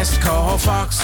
best, call Fox.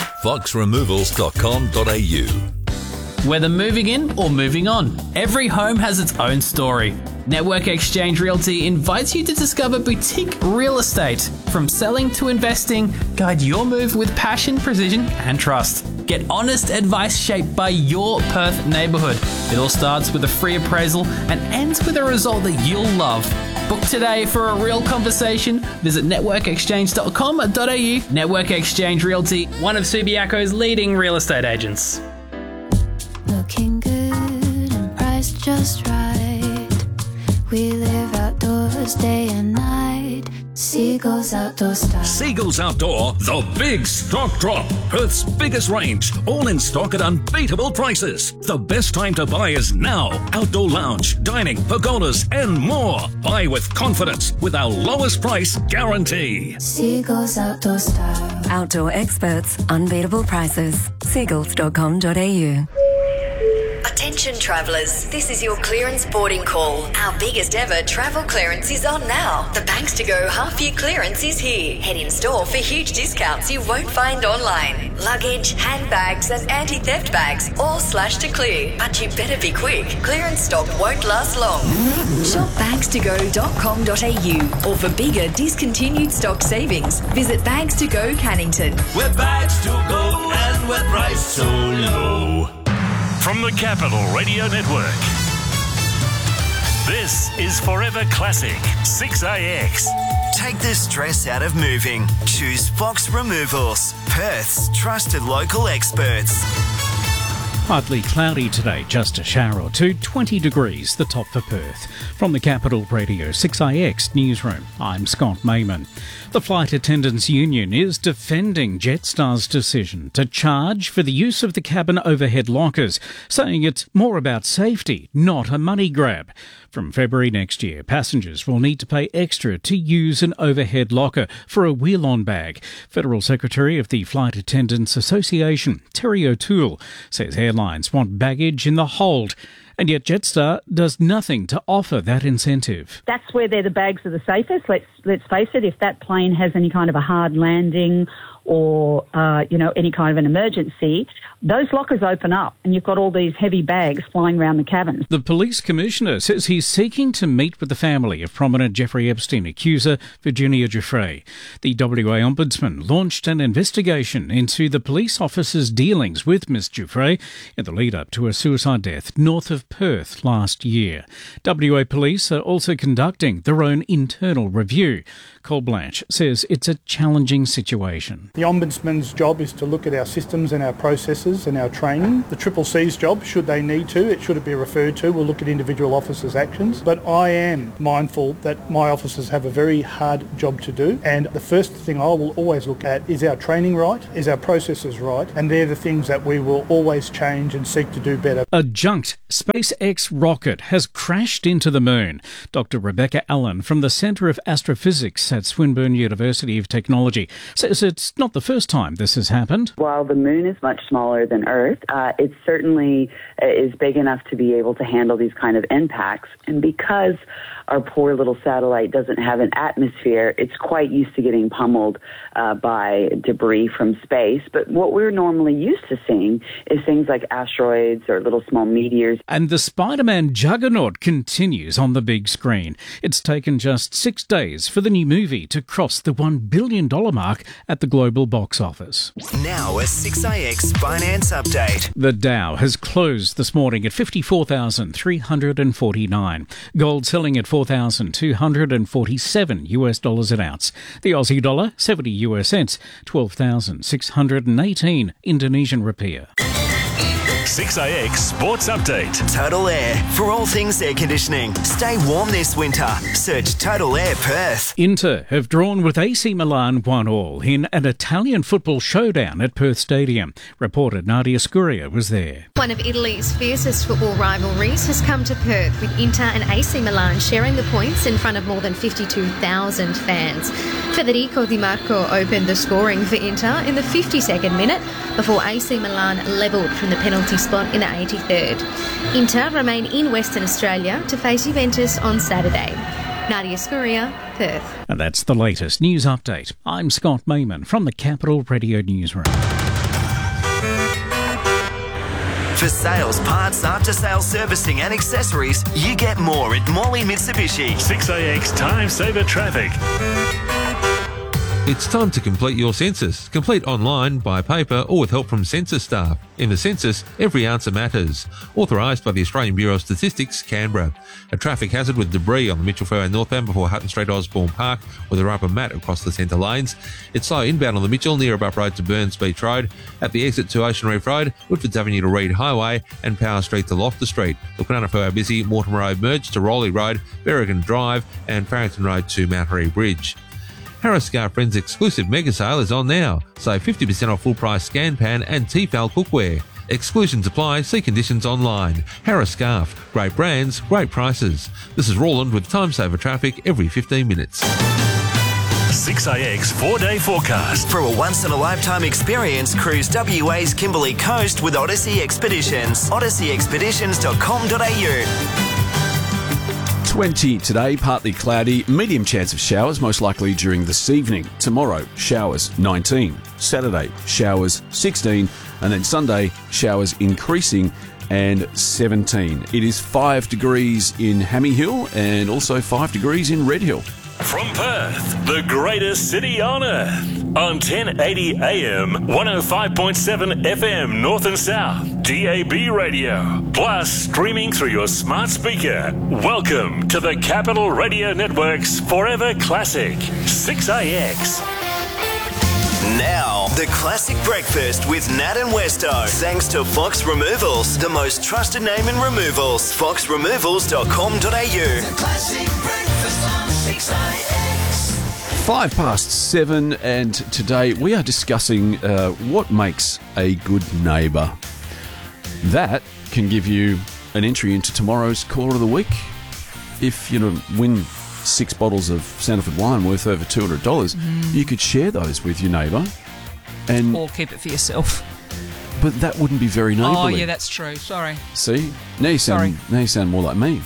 foxremovals.com.au. Whether moving in or moving on, every home has its own story. Network Exchange Realty invites you to discover boutique real estate. From selling to investing, guide your move with passion, precision and trust. Get honest advice shaped by your Perth neighbourhood. It all starts with a free appraisal and ends with a result that you'll love. Book today for a real conversation. Visit networkexchange.com.au. Network Exchange Realty, one of Subiaco's leading real estate agents. Looking good and priced just right. We live outdoors day and night. Seagulls Outdoor Style. Seagulls Outdoor, the big stock drop. Perth's biggest range, all in stock at unbeatable prices. The best time to buy is now. Outdoor lounge, dining, pergolas and more. Buy with confidence with our lowest price guarantee. Seagulls Outdoor Style. Outdoor experts, unbeatable prices. Seagulls.com.au. Attention travellers, this is your clearance boarding call. Our biggest ever travel clearance is on now. The Banks to Go half-year clearance is here. Head in store for huge discounts you won't find online. Luggage, handbags and anti-theft bags all slashed to clear. But you better be quick. Clearance stock won't last long. Shop bagstogo.com.au or for bigger discontinued stock savings, visit Bags to Go Cannington. We're Bags to Go and we're priced so low. From the Capital Radio Network, this is Forever Classic 6AX. Take the stress out of moving. Choose Fox Removals, Perth's trusted local experts. Partly cloudy today, just a shower or two, 20 degrees, the top for Perth. From the Capital Radio 6IX newsroom, I'm Scott Mayman. The Flight Attendants Union is defending Jetstar's decision to charge for the use of the cabin overhead lockers, saying it's more about safety, not a money grab. From February next year, passengers will need to pay extra to use an overhead locker for a wheel-on bag. Federal Secretary of the Flight Attendants Association, Terry O'Toole, says airlines want baggage in the hold, and yet Jetstar does nothing to offer that incentive. That's where the bags are the safest. Let's face it, if that plane has any kind of a hard landing or, any kind of an emergency, those lockers open up and you've got all these heavy bags flying around the cabins. The police commissioner says he's seeking to meet with the family of prominent Jeffrey Epstein accuser Virginia Giuffre. The WA Ombudsman launched an investigation into the police officer's dealings with Ms Giuffre in the lead-up to a suicide death north of Perth last year. WA police are also conducting their own internal review. Cole Blanche says it's a challenging situation. The Ombudsman's job is to look at our systems and our processes and our training. The Triple C's job, should they need to, should it be referred to, we'll look at individual officers' actions. But I am mindful that my officers have a very hard job to do, and the first thing I will always look at is our training right, is our processes right, and they're the things that we will always change and seek to do better. A junked SpaceX rocket has crashed into the moon. Dr. Rebecca Allen from the Centre of Astrophysics at Swinburne University of Technology says it's not the first time this has happened. While the moon is much smaller than Earth, it certainly is big enough to be able to handle these kind of impacts. And because our poor little satellite doesn't have an atmosphere, it's quite used to getting pummeled by debris from space. But what we're normally used to seeing is things like asteroids or little small meteors. And the Spider-Man juggernaut continues on the big screen. It's taken just 6 days for the new movie to cross the $1 billion mark at the global box office. Now a 6IX finance update. The Dow has closed this morning at 54,349. Gold selling at $4,247 an ounce. The Aussie dollar, 70 US cents, 12,618 Indonesian rupiah. 6AX Sports Update. Total Air, for all things air conditioning. Stay warm this winter. Search Total Air Perth. Inter have drawn with AC Milan 1-1 in an Italian football showdown at Perth Stadium. Reporter Nadia Scuria was there. One of Italy's fiercest football rivalries has come to Perth, with Inter and AC Milan sharing the points in front of more than 52,000 fans. Federico Di Marco opened the scoring for Inter in the 52nd minute before AC Milan levelled from the penalty spot in the 83rd. Inter remain in Western Australia to face Juventus on Saturday. Nadia Scuria, Perth. And that's the latest news update. I'm Scott Mayman from the Capital Radio Newsroom. For sales, parts, after-sales servicing and accessories, you get more at Morley Mitsubishi. 6AX Time Saver Traffic. It's time to complete your census. Complete online, by paper, or with help from census staff. In the census, every answer matters. Authorised by the Australian Bureau of Statistics, Canberra. A traffic hazard with debris on the Mitchell Fairway northbound before Hutton Street Osborne Park with a rubber mat across the centre lanes. It's slow inbound on the Mitchell near Abrupt Road to Burns Beach Road. At the exit to Ocean Reef Road, Woodfords Avenue to Reed Highway and Power Street to Loftus Street. The Kwinana Fairway busy, Mortimer Road merged to Rowley Road, Berrigan Drive and Farrington Road to Mount Harry Bridge. Harris Scarf Friends exclusive mega sale is on now. Save 50% off full price scan pan and Tefal cookware. Exclusions apply, see conditions online. Harris Scarf, great brands, great prices. This is Roland with Time Saver Traffic every 15 minutes. 6AX 4-day forecast. For a once-in-a-lifetime experience, cruise WA's Kimberley Coast with Odyssey Expeditions. odysseyexpeditions.com.au. 20 today, partly cloudy, medium chance of showers, most likely during this evening. Tomorrow, showers 19. Saturday, showers 16. And then Sunday, showers increasing and 17. It is 5 degrees in Hammy Hill and also 5 degrees in Red Hill. From Perth, the greatest city on earth. On 1080 AM, 105.7 FM North and South, DAB radio. Plus, streaming through your smart speaker. Welcome to the Capital Radio Network's Forever Classic, 6AX. Now, the classic breakfast with Nat and Westo. Thanks to Fox Removals, the most trusted name in removals. foxremovals.com.au. The classic breakfast on 6AX. 7:05, and today we are discussing what makes a good neighbour. That can give you an entry into tomorrow's Caller of the Week. If you win 6 bottles of Sandalford wine worth over $200, you could share those with your neighbour, and or keep it for yourself. But that wouldn't be very neighbourly. Oh yeah, that's true. Sorry. See, now you sound more like me.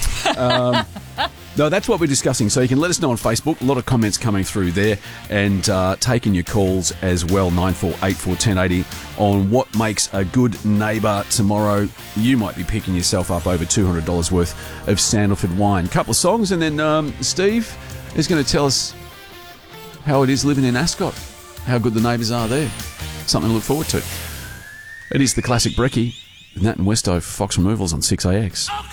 No, that's what we're discussing. So you can let us know on Facebook. A lot of comments coming through there, and taking your calls as well. 9484 1080 on what makes a good neighbour tomorrow. You might be picking yourself up over $200 worth of Sandalford wine. Couple of songs, and then Steve is going to tell us how it is living in Ascot. How good the neighbours are there. Something to look forward to. It is the classic brekkie. Nat and Westo, Fox Removals on 6AX.